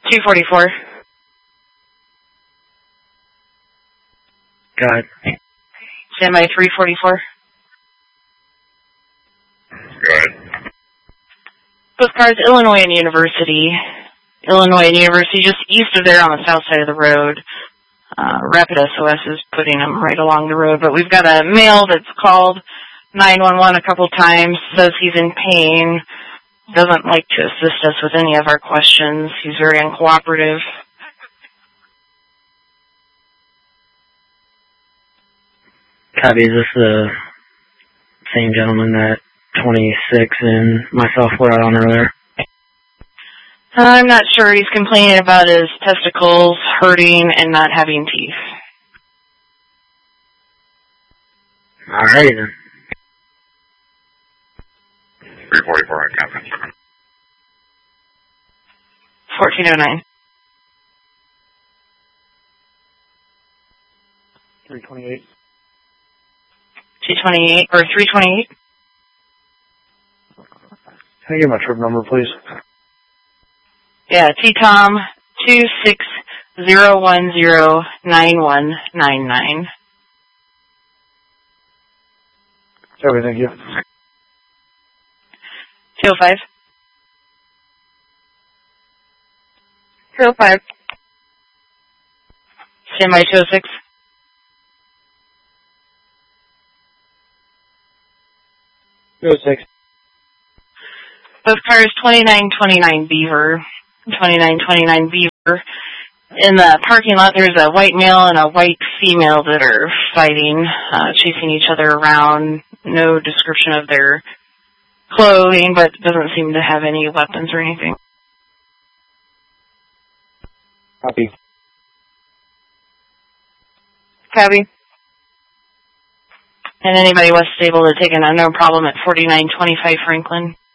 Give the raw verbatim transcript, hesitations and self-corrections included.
two forty-four. Go ahead. Stand by three forty-four. Go ahead. Both cars, Illinois and University. Illinois and University, just east of there on the south side of the road. Uh, Rapid S O S is putting them right along the road, but we've got a male that's called nine one one a couple times, says he's in pain, doesn't like to assist us with any of our questions. He's very uncooperative. Copy, is this the same gentleman that twenty-six and myself were out on earlier? I'm not sure. He's complaining about his testicles hurting and not having teeth. Alrighty then. three forty-four on Captain. fourteen oh nine. three twenty-eight. two twenty-eight, or three twenty-eight. Can I get my trip number, please? Yeah, T-Tom two six zero one zero nine one nine nine. Okay, thank you. two oh five. two oh five. Stand by two oh six. two oh six. Both cars, twenty-nine twenty-nine Beaver. twenty-nine twenty-nine Beaver. In the parking lot, there's a white male and a white female that are fighting, uh, chasing each other around. No description of their clothing, but doesn't seem to have any weapons or anything. Copy. Copy. And anybody west able to take an unknown problem at forty-nine twenty-five Franklin.